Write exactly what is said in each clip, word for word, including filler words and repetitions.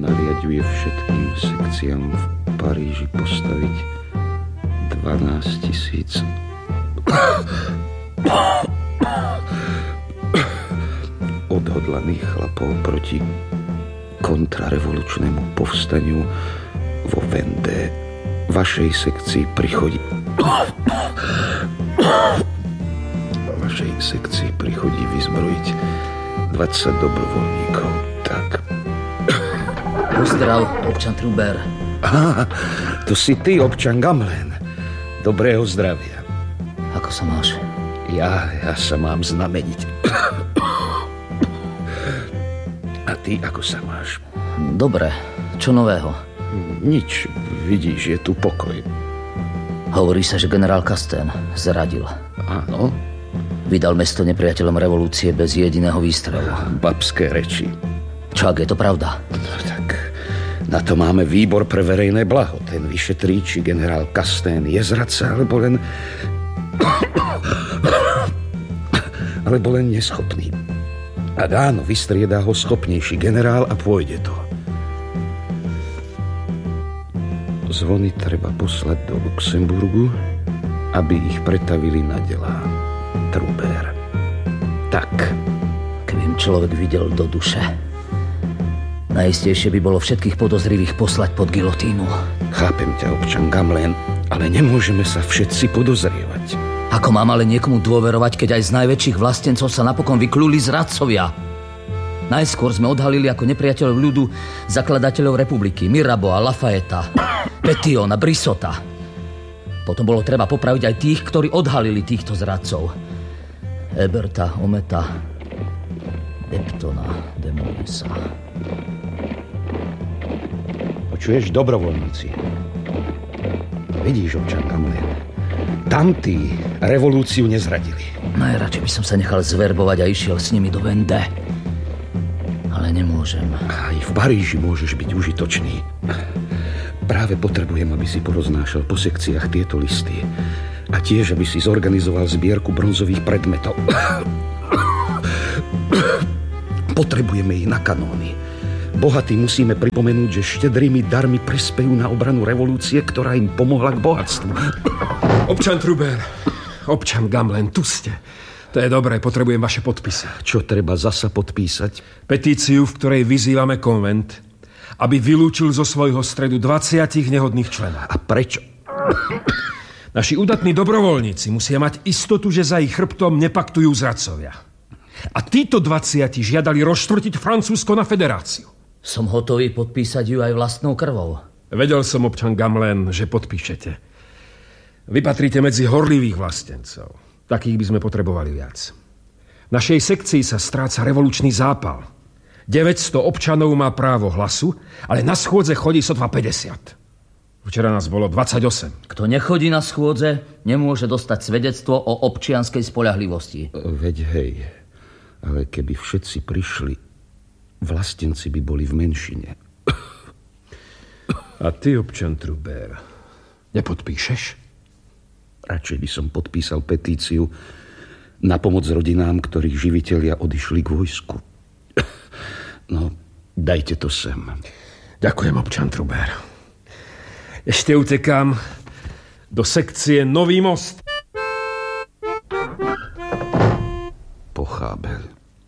nariaďuje všetkým sekciám v Paríži postaviť dvanásť tisíc odhodlaných chlapov proti kontrarevolučnému povstaniu vo Vendée. Vašej sekcii prichodí vašej sekcii prichodí vyzbrojiť dvadsať dobrovoľníkov. Tak. Pozdrav, občan Trubert. Á, to si ty, občan Gamelin. Dobrého zdravia. Ako sa máš? Ja, ja sa mám znameniť. A ty, ako sa máš? Dobre. Čo nového? Nič. Vidíš, je tu pokoj. Hovorí sa, že generál Castén zradil. Áno. Vydal mesto nepriateľom revolúcie bez jediného výstrelu. Babské reči. Čak, je to pravda? No, tak na to máme výbor pre verejné blaho. Ten vyšetrí, či generál Castén je zradca, alebo len alebo len neschopný. A dáno, vystriedá ho schopnejší generál a pôjde to. Zvony treba poslať do Luxemburgu, aby ich pretavili na delá. Trubert. Tak. Keby im človek videl do duše. Najistejšie by bolo všetkých podozrivých poslať pod gilotínu. Chápem ťa, občan Gamelin, ale nemôžeme sa všetci podozrievať. Ako mám ale niekomu dôverovať, keď aj z najväčších vlastencov sa napokon vykluli zradcovia? Najskôr sme odhalili ako nepriateľov ľudu zakladateľov republiky Mirabeau, Lafayette, Pétion a Brissota. Potom bolo treba popraviť aj tých, ktorí odhalili týchto zradcov. Héberta, Ometa, Deptona, Demonesa. Počuješ, dobrovoľníci? Vidíš, občan Gamelin, tamtí revolúciu nezradili. Najradšej by som sa nechal zverbovať a išiel s nimi do Vendée. Ale nemôžem. Aj v Paríži môžeš byť užitočný. Práve potrebujem, aby si poroznášal po sekciách tieto listy. A tiež, aby si zorganizoval zbierku bronzových predmetov. Potrebujeme ich na kanóny. Bohatí musíme pripomenúť, že štedrými darmi prispejú na obranu revolúcie, ktorá im pomohla k bohatstvu. Občan Trubert, občan Gamelin, tu ste. To je dobré, potrebujem vaše podpisy. Čo treba zasa podpísať? Petíciu, v ktorej vyzývame konvent, aby vylúčil zo svojho stredu dvadsať nehodných členov. A prečo? Naši udatní dobrovoľníci musia mať istotu, že za ich chrbtom nepaktujú zradcovia. A títo dvadsať žiadali rozštvrtiť Francúzsko na federáciu. Som hotový podpísať ju aj vlastnou krvou. Vedel som, občan Gamelin, že podpíšete. Vy patríte medzi horlivých vlastencov. Takých by sme potrebovali viac. V našej sekcii sa stráca revolučný zápal. deväťsto občanov má právo hlasu, ale na schôdze chodí sotva päťdesiat. Včera nás bolo dvadsaťosem. Kto nechodí na schôdze, nemôže dostať svedectvo o občianskej spoľahlivosti. Veď hej, ale keby všetci prišli, vlastenci by boli v menšine. A ty, občan Trubert, nepodpíšeš? Radšej by som podpísal petíciu na pomoc rodinám, ktorých živitelia odišli k vojsku. No, dajte to sem. Ďakujem, občan Trubert. Ešte utekám do sekcie Nový most. Pochábel.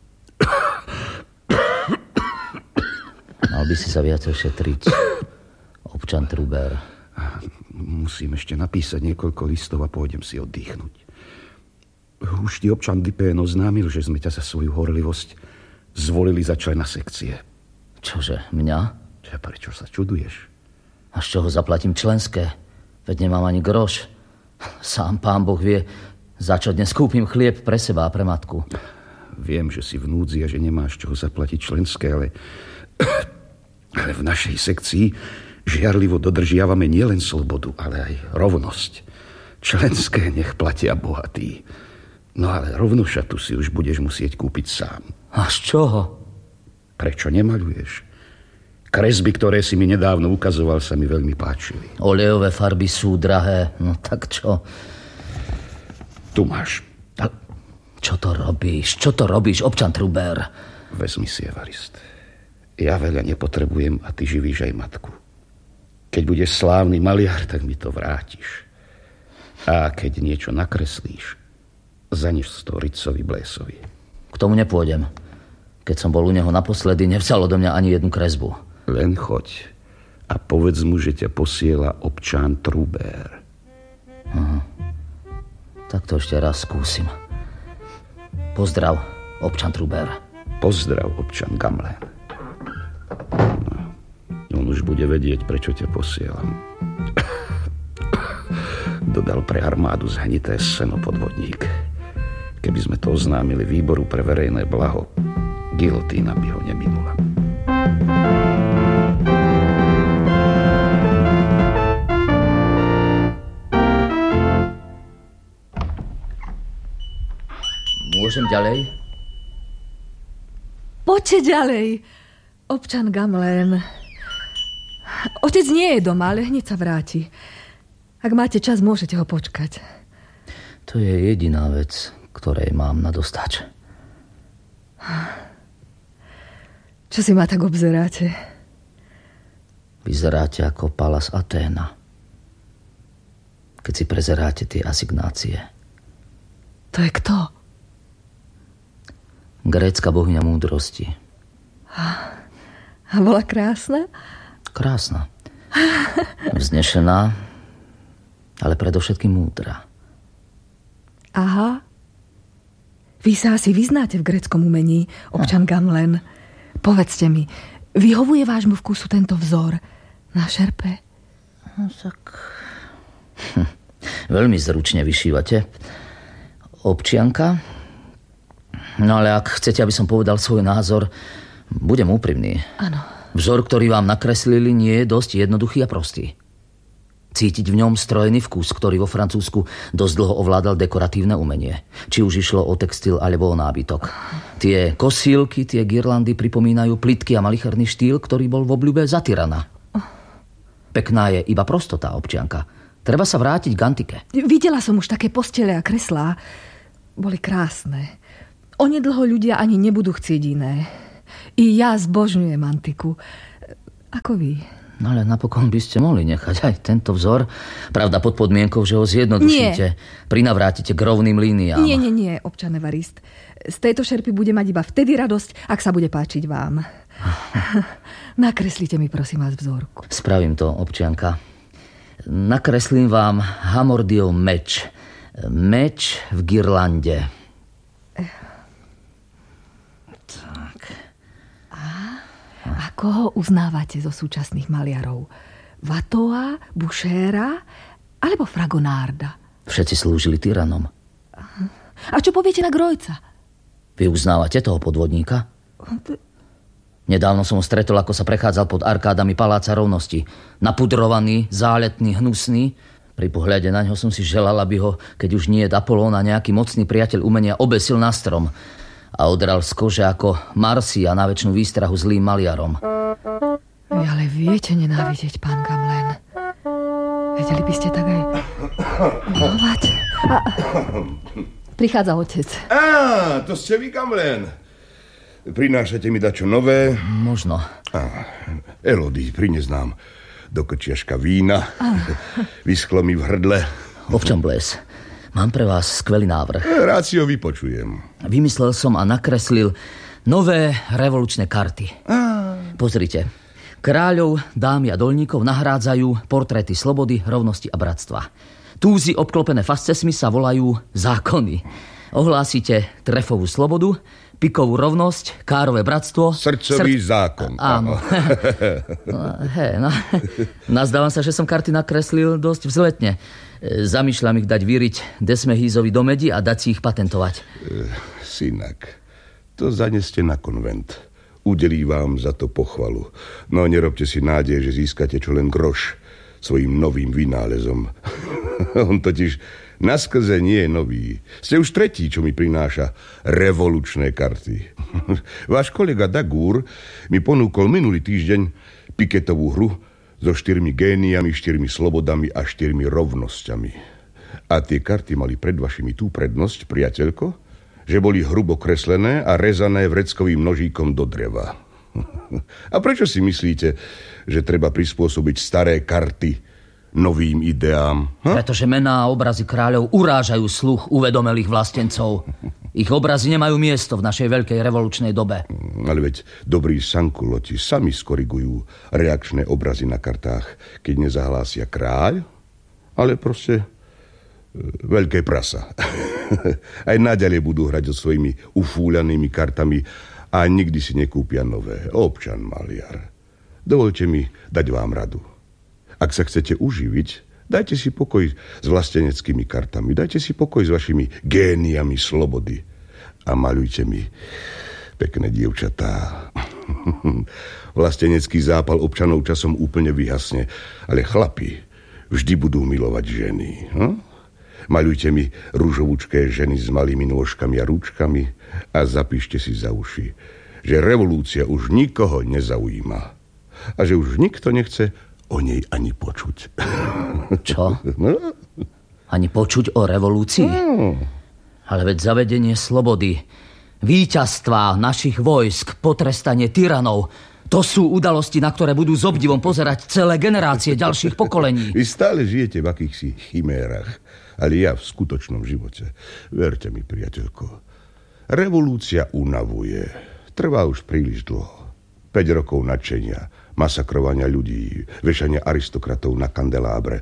Mal by si sa viacej šetriť, občan Trubert. Musím ešte napísať niekoľko listov a pôjdem si oddychnúť. Už ti občan Dupin oznámil, že sme ťa za svoju horlivosť zvolili za člena sekcie. Čože, mňa? Čo, prečo sa čuduješ? A z čoho zaplatím členské? Veď nemám ani groš. Sám pán Boh vie, za čo dnes kúpim chlieb pre seba a pre matku. Viem, že si v núdzi a že nemáš čoho zaplatiť členské, ale, ale v našej sekcii žiarlivo dodržiavame nielen slobodu, ale aj rovnosť. Členské nech platia bohatí. No ale rovno šatu si už budeš musieť kúpiť sám. A z čoho? Prečo nemaľuješ? Kresby, ktoré si mi nedávno ukazoval, sa mi veľmi páčili. Olejové farby sú drahé. No tak čo? Tu máš. A čo to robíš? Čo to robíš, občan Trubert? Vezmi si, Evarist. Ja veľa nepotrebujem a ty živíš aj matku. Keď budeš slávny maliar, tak mi to vrátiš. A keď niečo nakreslíš, zaniš to Ritzovi Blésovi. K tomu nepôjdem. Keď som bol u neho naposledy, nevzal odo mňa ani jednu kresbu. Len choď a povedz mu, že ťa posiela občan Trubert. Aha. Tak to ešte raz skúsim. Pozdrav, občan Trubert. Pozdrav, občan Gamlen. No, on už bude vedieť, prečo ťa posielam. Dodal pre armádu zhnité seno podvodník. Keby sme to oznámili výboru pre verejné blaho, gilotína by ho neminula. Môžem ďalej? Poďte ďalej, občan Gamlen. Otec nie je doma, ale hneď sa vráti. Ak máte čas, môžete ho počkať. To je jediná vec, ktorej mám na dostač. Čo si ma tak obzeráte? Vyzeráte ako Pallas Athéna. Keď si prezeráte tie asignácie. To je kto? Grécka bohyňa múdrosti. A bola krásna? Krásna. Vznešená, ale predovšetkým múdra. Aha. Vy sa asi vyznáte v gréckom umení, občan Gamlen. Povedzte mi, vyhovuje vášmu vkusu tento vzor na šerpe? No tak... Hm. Veľmi zručne vyšívate. Občianka? No ale ak chcete, aby som povedal svoj názor, budem úprimný. Áno. Vzor, ktorý vám nakreslili, nie je dosť jednoduchý a prostý. Cítiť v ňom strojený vkus, ktorý vo Francúzsku dosť dlho ovládal dekoratívne umenie. Či už išlo o textil alebo o nábytok. Tie kosílky, tie girlandy pripomínajú plytký a malicherný štýl, ktorý bol v obľúbe za tyrana. Pekná je iba prostota, občianka. Treba sa vrátiť k antike. Videla som už také postele a kreslá. Boli krásne. Onedlho ľudia ani nebudú chcieť iné. I ja zbožňujem antiku. Ako vy? No ale napokon by ste mohli nechať aj tento vzor. Pravda pod podmienkou, že ho zjednodušíte. Nie. Prinavrátite k rovným líniám. Nie, nie, nie, občan Evarist. Z tejto šerpy bude mať iba vtedy radosť, ak sa bude páčiť vám. Nakreslite mi prosím vás vzorku. Spravím to, občianka. Nakreslím vám Hamordiov meč. Meč v girlande. A koho uznávate zo súčasných maliarov? Watteaua, Bouchera alebo Fragonarda? Všetci slúžili tyranom. A čo poviete na Grojca? Vy uznávate toho podvodníka? Nedávno som ho stretol, ako sa prechádzal pod arkádami Paláca rovnosti. Napudrovaný, záletný, hnusný. Pri pohľade na ňo som si želal, aby ho, keď už nie je Apolón a nejaký mocný priateľ umenia, obesil na strom a odral z kože ako Marsia na večnú výstrahu zlým maliarom. Vy ale viete nenávidieť, pán Gamlen. Vedeli by ste tak aj milovať? A... Prichádza otec. Á, to ste vy, Gamlen. Prinášate mi dačo nové? Možno. Á, Elodie, prines nám do krčiaška vína. Vyschlo mi v hrdle. Občan Blés, mám pre vás skvelý návrh. Rád si ho vypočujem. Vymyslel som a nakreslil nové revolučné karty. Pozrite. Kráľov, dámy a doľníkov nahrádzajú portréty slobody, rovnosti a bratstva. Túzy obklopené fascesmi sa volajú zákony. Ohlásite trefovú slobodu, pikovú rovnosť, kárové bratstvo... Srdcový srd... zákon. Áno. no, he, no. Nazdávam sa, že som karty nakreslil dosť vzletne. Zamýšľam ich dať vyriť Desmehízovi do medi a dať si ich patentovať. Synak, to zaneste na konvent. Udelí vám za to pochvalu. No nerobte si nádej, že získate čo len groš svojím novým vynálezom. On totiž naskrze nie je nový. Ste už tretí, čo mi prináša revolučné karty. Váš kolega Dagur mi ponúkol minulý týždeň piketovú hru so štyrmi géniami, štyrmi slobodami a štyrmi rovnosťami. A tie karty mali pred vašimi tú prednosť, priateľko, že boli hrubo kreslené a rezané vreckovým nožíkom do dreva. A prečo si myslíte, že treba prispôsobiť staré karty novým ideám? Ha? Pretože mená a obrazy kráľov urážajú sluch uvedomelých vlastencov. Ich obrazy nemajú miesto v našej veľkej revolučnej dobe. Ale veď dobrí sankuloti sami skorigujú reakčné obrazy na kartách, keď nezahlásia kráľ, ale proste veľké prasa. Aj naďalej budú hrať so svojimi ufúľanými kartami a nikdy si nekúpia nové. Občan maliar, dovolte mi dať vám radu. Ak sa chcete uživiť, dajte si pokoj s vlasteneckými kartami, dajte si pokoj s vašimi géniami slobody a maľujte mi pekné dievčatá. Vlastenecký zápal občanov časom úplne vyhasne, ale chlapi vždy budú milovať ženy. Hm? Maľujte mi ružovúčké ženy s malými nôžkami a rúčkami a zapíšte si za uši, že revolúcia už nikoho nezaujíma a že už nikto nechce o nej ani počuť. Čo? Ani počuť o revolúcii? No. Ale veď zavedenie slobody, víťazstva našich vojsk, potrestanie tyranov, to sú udalosti, na ktoré budú s obdivom pozerať celé generácie ďalších pokolení. Vy stále žijete v akýchsi chimérach, ale ja v skutočnom živote. Verte mi, priateľko, revolúcia unavuje. Trvá už príliš dlho. päť rokov nadšenia, masakrovania ľudí, vešania aristokratov na kandelábre,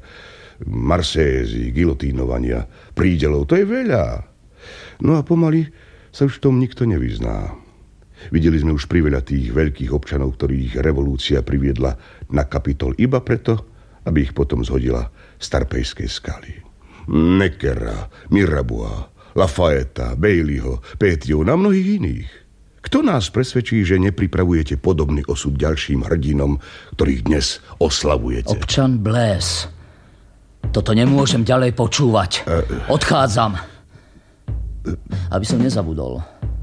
marsézy, gilotínovania, prídelov, to je veľa. No a pomaly sa už v tom nikto nevyzná. Videli sme už priveľa tých veľkých občanov, ktorých revolúcia priviedla na Kapitol iba preto, aby ich potom zhodila z Tarpejskej skaly. Neckera, Mirabeau, Lafayetta, Baileyho, Pétio a mnohých iných. Kto nás presvedčí, že nepripravujete podobný osud ďalším hrdinom, ktorých dnes oslavujete? Občan Blaise, toto nemôžem ďalej počúvať. Odchádzam. Aby som nezabudol.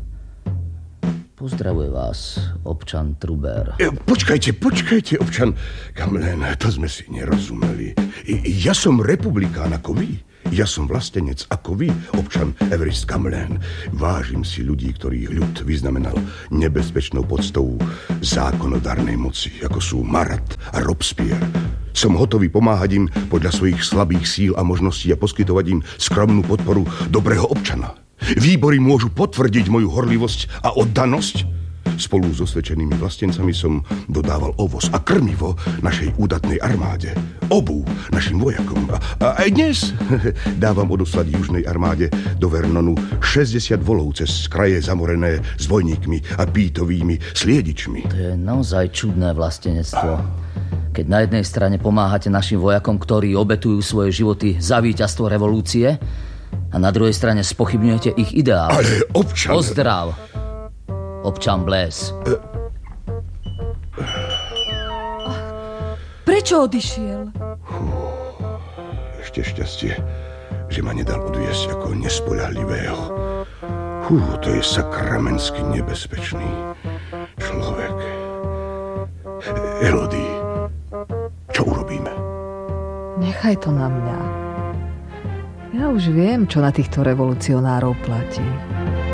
Pozdravuje vás, občan Trubert. Počkajte, počkajte, občan Gamelin, to sme si nerozumeli. Ja som republikán ako vy. Ja som vlastenec ako vy, občan Évariste Gamelin. Vážim si ľudí, ktorých ľud vyznamenal nebezpečnou podstou zákonodárnej moci, ako sú Marat a Robespierre. Som hotový pomáhať im podľa svojich slabých síl a možností a poskytovať im skromnú podporu dobrého občana. Výbory môžu potvrdiť moju horlivosť a oddanosť. Spolu s osvedčenými vlastencami som dodával ovoz a krmivo našej údatnej armáde, obuv našim vojakom. A, a aj dnes dávam odoslať južnej armáde do Vernonu šesťdesiat volov cez kraje zamorené s vojníkmi a pítovými sliedičmi. To je naozaj čudné vlastenectvo. Keď na jednej strane pomáhate našim vojakom, ktorí obetujú svoje životy za víťazstvo revolúcie, a na druhej strane spochybňujete ich ideál. Ale občan... Pozdrav, občan Blaise. E... Prečo odišiel? Fú, ešte šťastie, že ma nedal odviesť ako nespoľahlivého. Fú, to je sakramensky nebezpečný človek. Elodie, čo urobíme? Nechaj to na mňa. Ja už viem, čo na týchto revolucionárov platí.